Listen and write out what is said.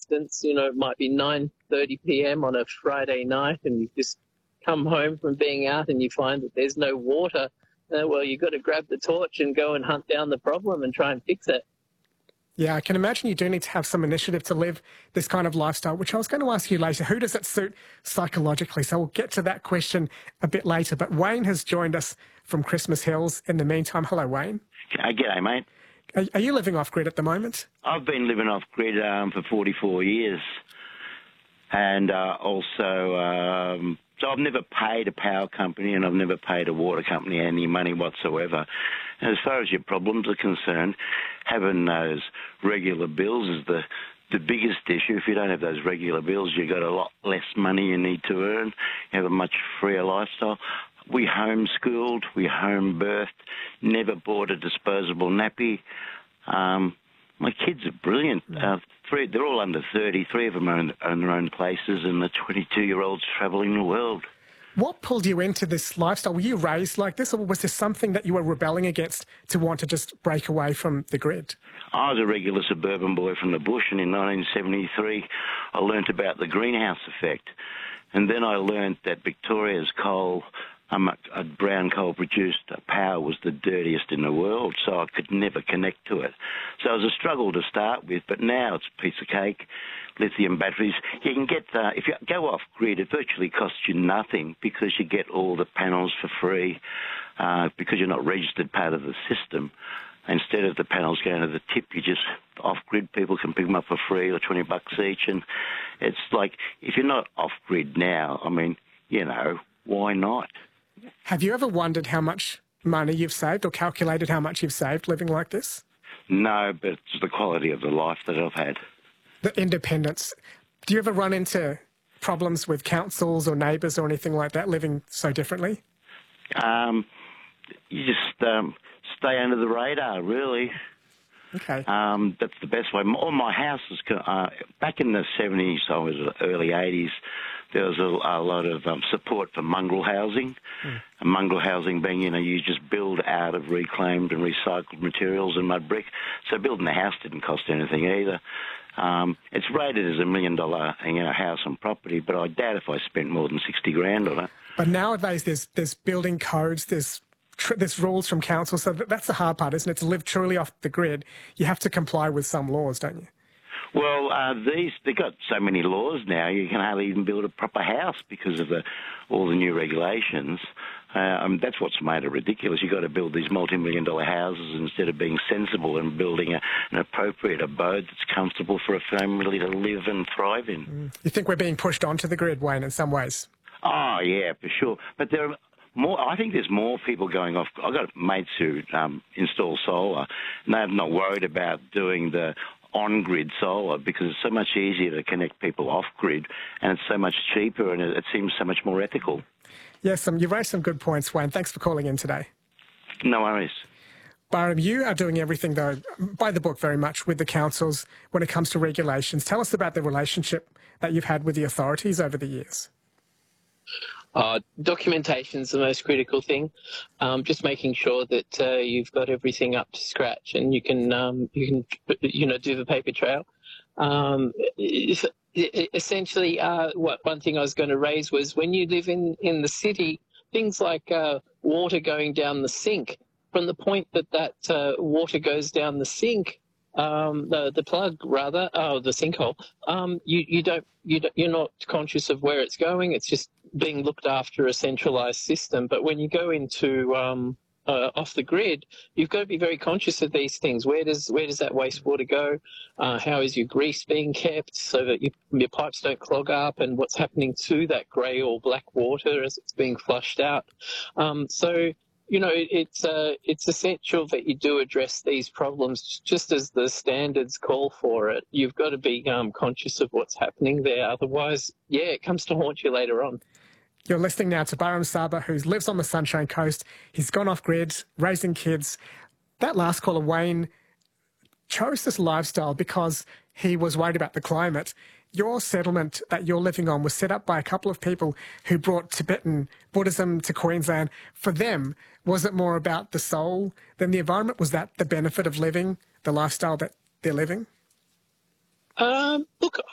instance, it might be 9:30 p.m. on a Friday night, and you just come home from being out and you find that there's no water. Well, you've got to grab the torch and go and hunt down the problem and try and fix it. Yeah, I can imagine you do need to have some initiative to live this kind of lifestyle, which I was going to ask you later. Who does it suit psychologically? So we'll get to that question a bit later. But Wayne has joined us from Christmas Hills in the meantime. Hello, Wayne. G'day, mate. Are you living off-grid at the moment? I've been living off-grid for 44 years. And so I've never paid a power company and I've never paid a water company any money whatsoever. And as far as your problems are concerned, having those regular bills is the biggest issue. If you don't have those regular bills, you've got a lot less money you need to earn. You have a much freer lifestyle. We homeschooled, we home birthed, never bought a disposable nappy. My kids are brilliant. They're all under 30. 3 of them own their own places, and the 22-year-old's travelling the world. What pulled you into this lifestyle? Were you raised like this, or was this something that you were rebelling against to want to just break away from the grid? I was a regular suburban boy from the bush, and in 1973 I learnt about the greenhouse effect. And then I learnt that Victoria's coal, a brown coal produced power, was the dirtiest in the world, so I could never connect to it. So it was a struggle to start with, but now it's a piece of cake. Lithium batteries. You can get, if you go off grid, it virtually costs you nothing because you get all the panels for free because you're not registered part of the system. Instead of the panels going to the tip, you just off-grid people can pick them up for free or $20 each. And it's like, if you're not off-grid now, I mean, why not? Have you ever wondered how much money you've saved or calculated how much you've saved living like this? No, but it's the quality of the life that I've had. The independence. Do you ever run into problems with councils or neighbours or anything like that, living so differently? You just stay under the radar, really. Okay. That's the best way. All my houses, back in the 70s, early 80s, there was a lot of support for mongrel housing. And mongrel housing being, you just build out of reclaimed and recycled materials and mud brick. So building a house didn't cost anything either. It's rated as $1 million house and property, but I doubt if I spent more than 60 grand on it. But nowadays there's building codes, there's rules from council, so that's the hard part, isn't it? To live truly off the grid, you have to comply with some laws, don't you? Well, they've got so many laws now, you can hardly even build a proper house because of all the new regulations. That's what's made it ridiculous. You've got to build these multi-million-dollar houses instead of being sensible and building an appropriate abode that's comfortable for a family to live and thrive in. You think we're being pushed onto the grid, Wayne, in some ways? Oh, yeah, for sure. But there are more. I think there's more people going off. I've got mates who install solar, and they're not worried about doing the on-grid solar because it's so much easier to connect people off-grid, and it's so much cheaper, and it seems so much more ethical. Yes, you raised some good points, Wayne. Thanks for calling in today. No worries. Byram, you are doing everything, though, by the book very much with the councils when it comes to regulations. Tell us about the relationship that you've had with the authorities over the years. Documentation is the most critical thing. Just making sure that you've got everything up to scratch and you can do the paper trail. Essentially, one thing I was going to raise was when you live in the city, things like water going down the sink. From the point that water goes down the sink, the plug rather, the sinkhole, you're not conscious of where it's going. It's just being looked after a centralised system. But when you go into off the grid, you've got to be very conscious of these things. Where does that wastewater go? How is your grease being kept so that your pipes don't clog up? And what's happening to that grey or black water as it's being flushed out? It's essential that you do address these problems just as the standards call for it. You've got to be conscious of what's happening there. Otherwise, it comes to haunt you later on. You're listening now to Byram Saba, who lives on the Sunshine Coast. He's gone off-grid, raising kids. That last caller, Wayne, chose this lifestyle because he was worried about the climate. Your settlement that you're living on was set up by a couple of people who brought Tibetan Buddhism to Queensland. For them, was it more about the soul than the environment? Was that the benefit of living the lifestyle that they're living? Look,